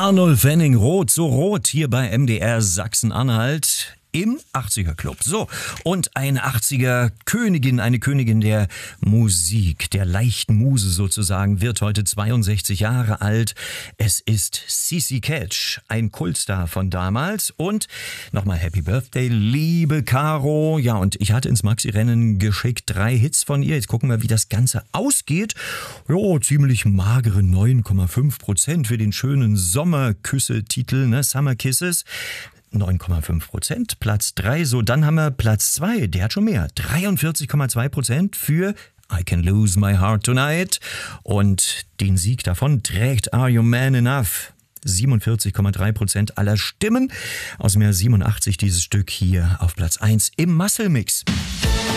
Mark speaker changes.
Speaker 1: Arnulf Henning Rot, so rot hier bei MDR Sachsen-Anhalt im 80er Club. So, und eine 80er Königin, eine Königin der Musik, der leichten Muse sozusagen, wird heute 62 Jahre alt. Es ist Cici Catch, ein Kultstar von damals. Und nochmal Happy Birthday, liebe Caro. Ja, und ich hatte ins Maxi-Rennen geschickt 3 Hits von ihr. Jetzt gucken wir, wie das Ganze ausgeht. Jo, ziemlich magere 9,5% für den schönen Sommerküsse-Titel, ne? Summer Kisses. 9,5%, Platz 3. So, dann haben wir Platz 2, der hat schon mehr. 43,2% für I Can Lose My Heart Tonight. Und den Sieg davon trägt Are You Man Enough? 47,3% aller Stimmen. Aus dem Jahr 87 dieses Stück hier auf Platz 1 im Muscle Mix.